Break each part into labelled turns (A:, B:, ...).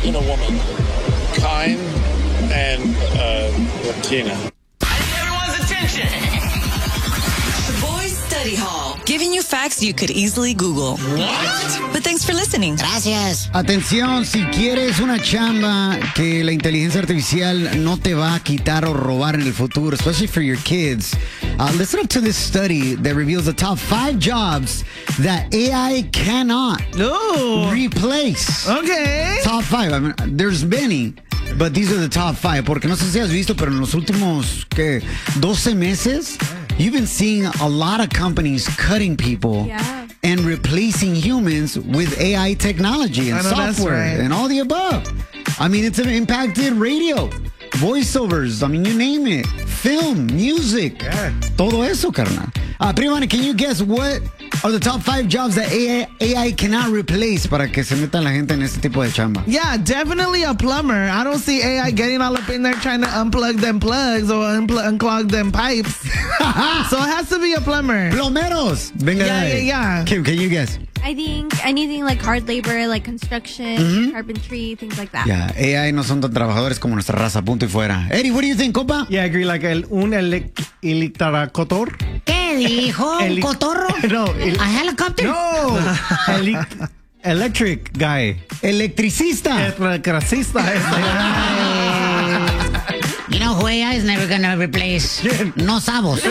A: in a woman. Kind and Latina.
B: Everyone's attention.
C: The Boys Study Hall, giving you facts you could easily Google. What? But thanks for listening.
D: Gracias.
E: Atención, si quieres una chamba que la inteligencia artificial no te va a quitar o robar en el futuro, especially for your kids, listen up to this study that reveals the top 5 jobs that AI cannot replace.
F: Okay.
E: Top 5. I mean, there's many, but these are the top 5. Porque no sé si has visto, pero en los últimos, 12 meses, you've been seeing a lot of companies cutting people and replacing humans with AI technology and software and all the above. I mean, it's impacted radio, voiceovers, I mean, you name it, film, music, todo eso, carnal. Prima, can you guess what are the top 5 jobs that AI cannot replace para que se meta la gente en este tipo de chamba?
F: Yeah, definitely a plumber. I don't see AI getting all up in there trying to unplug them plugs or unclog them pipes. So it has to be a plumber.
E: Plomeros. Venga,
F: yeah.
E: Kim, can you guess?
G: I think anything like hard labor, like construction, carpentry, things like that.
E: Yeah, AI no son tan trabajadores como nuestra raza, punto y fuera. Eddie, what do you think, compa?
H: Yeah, I agree. Like un electracotor.
D: ¿Qué dijo? ¿Un cotorro?
H: No.
D: ¿A helicopter?
H: No. Electric guy.
E: Electricista.
H: Electricista.
D: You know who AI is never gonna replace? No sabos.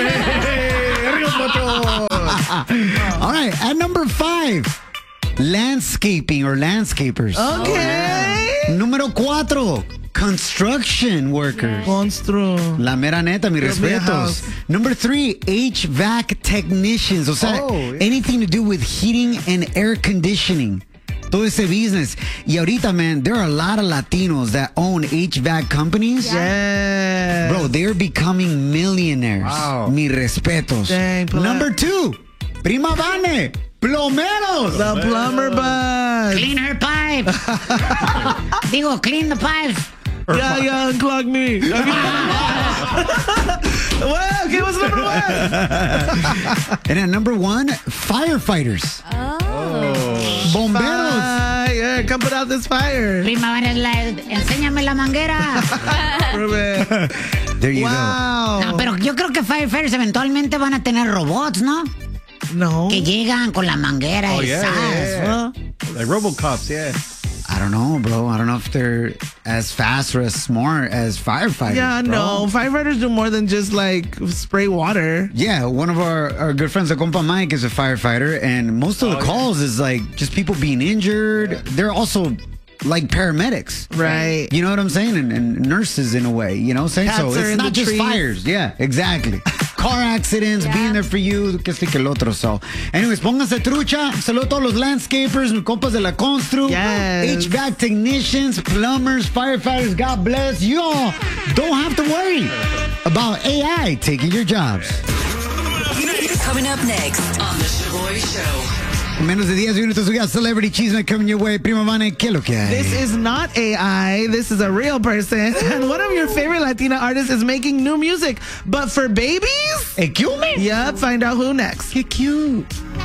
E: All right, at number 5, landscaping or landscapers.
F: Okay.
E: Número 4, construction workers. La mera neta, mis respetos. Number 3, HVAC technicians. O sea, anything to do with heating and air conditioning. Todo ese business. Y ahorita, man, there are a lot of Latinos that own HVAC companies.
F: Yeah.
E: Bro, they're becoming millionaires.
H: Wow.
E: Mis respetos.
F: Dang,
E: Number 2, Prima Vane, plomeros.
F: The plumber bus.
D: Clean her pipe. Digo, clean the pipes.
F: Yeah, unclog me. Well, okay, what's number 1?
E: And at number 1, firefighters. Bomberos.
F: Yeah, come put out this fire.
D: Primavera es enséñame la manguera.
E: There you
F: Wow.
D: No, pero yo creo que firefighters eventualmente van a tener robots, ¿no?
F: No.
D: Que llegan con la manguera y ¿no?
H: Like RoboCops, yeah.
E: I don't know, bro. I don't know if they're as fast or as smart as firefighters.
F: Yeah,
E: bro.
F: no. Firefighters do more than just like spray water.
E: Yeah, one of our good friends, the compa Mike, is a firefighter, and most of the calls is like just people being injured. Yeah. They're also like paramedics.
F: Right.
E: You know what I'm saying? And nurses in a way, you know what I'm saying?
F: Cats
E: so
F: are
E: it's
F: in
E: not
F: the
E: just
F: trees.
E: fires. Yeah, exactly. Car accidents, being there for you, que este que el otro. So, anyways, pónganse trucha. Saludos a todos los landscapers, mis compas de la Constru.
F: Yes.
E: HVAC technicians, plumbers, firefighters, God bless. You all don't have to worry about AI taking your jobs.
C: Coming up next on The Shaboy Show.
E: En menos de 10 minutos, we got Celebrity Cheeseman coming your way. Prima Vane, ¿qué es lo que hay?
F: This is not AI. This is a real person. And one of your favorite Latina artists is making new music. But for babies?
E: Hey, cute, man.
F: Yep, find out who next.
E: Qué cute.